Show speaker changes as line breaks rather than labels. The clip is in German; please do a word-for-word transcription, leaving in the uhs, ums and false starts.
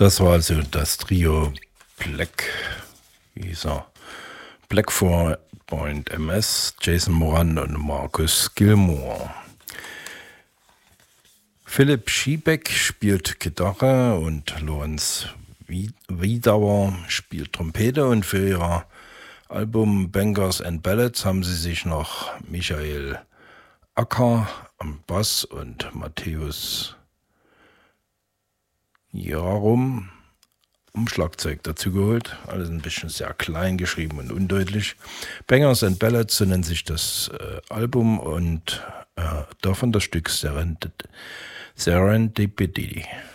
Das war also das Trio Black, wie hieß er? Black Four Point M S, Jason Moran und Marcus Gilmore. Philipp Schiebeck spielt Gitarre und Lorenz Wiedauer spielt Trompete, und für ihr Album Bangers and Ballads haben sie sich noch Michael Acker am Bass und Matthäus Jarum am Schlagzeug dazu geholt. Alles ein bisschen sehr klein geschrieben und undeutlich. Bangers and Ballads, so nennt sich das äh, Album, und äh, davon das Stück Serendipity.